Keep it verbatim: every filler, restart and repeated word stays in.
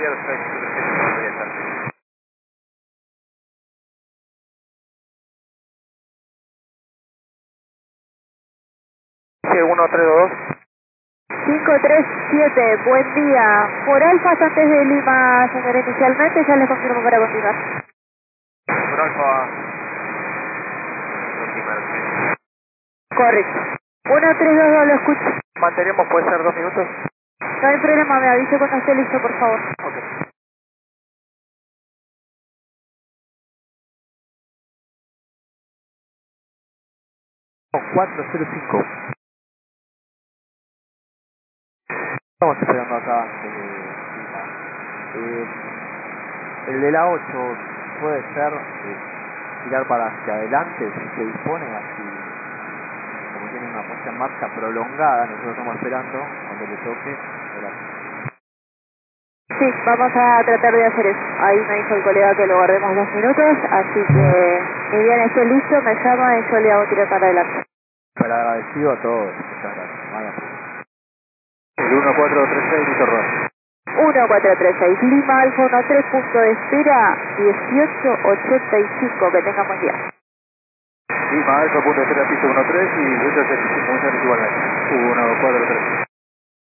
cero seis cinco tres seis debería estar. uno tres dos cinco tres siete, buen día. Por Alfa antes de Lima, señor, inicialmente, ya les confirmo para continuar. por Alfa continuar. Correcto. uno tres dos dos, lo escucho. Mantenemos, puede ser dos minutos. No hay problema, me avise cuando esté listo, por favor. Ok. cuatro cero cinco. Estamos esperando acá desde Lima. Eh, el de la ocho puede ser eh, tirar para hacia adelante si se dispone, así como tiene una puesta en marcha prolongada, nosotros estamos esperando cuando le toque. Gracias. Sí, vamos a tratar de hacer eso. Ahí me dijo el colega que lo guardemos dos minutos, así que ni bien esté listo, me llama y yo le hago tirar para adelante. Pero agradecido a todos. Muchas gracias. Vaya. El uno cuatro tres seis, Víctor Ross. uno cuatro tres seis, Lima Alfa uno tres, punto de espera, dieciocho ochenta y cinco, que tenga buen día. Lima Alfa, punto de espera, piso uno tres y dieciocho ochenta y cinco, muchas gracias igualmente. uno cuatro tres.